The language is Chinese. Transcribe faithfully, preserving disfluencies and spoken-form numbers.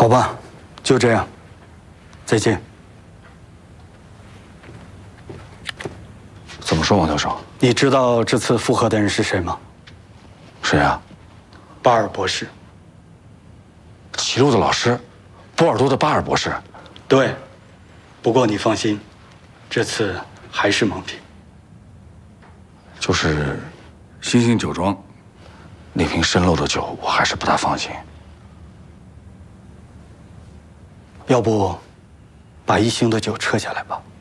好吧，就这样，再见。 怎么说，王教授？ 你知道这次附和的人是谁吗？ 谁啊？ 巴尔博士。 齐路的老师，波尔多的巴尔博士。 对，不过你放心，这次还是蒙品。 就是星星酒庄那瓶生漏的酒，我还是不大放心。 要不，把一星的酒撤下来吧。